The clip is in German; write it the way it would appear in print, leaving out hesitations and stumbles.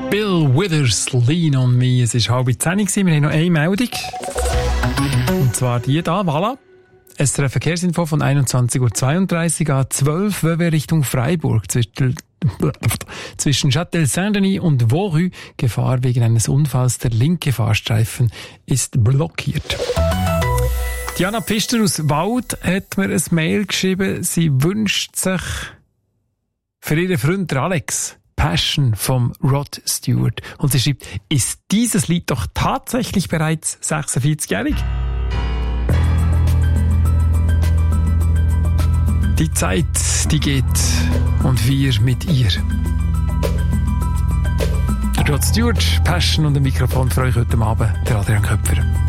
Bill Withers, Lean on Me. Es war 9:30. Wir haben noch eine Meldung. Und zwar die da, voilà. SRF Verkehrsinfo von 21:32 Uhr A12 Vevey Richtung Freiburg. Zwischen Châtel-Saint-Denis und Vaurus Gefahr wegen eines Unfalls. Der linke Fahrstreifen ist blockiert. Diana Pfister aus Wald hat mir ein Mail geschrieben. Sie wünscht sich für ihren Freund Alex Passion vom Rod Stewart. Und sie schreibt, ist dieses Lied doch tatsächlich bereits 46-jährig? Die Zeit, die geht und wir mit ihr. Rod Stewart, Passion und ein Mikrofon für euch heute Abend, der Adrian Köpfer.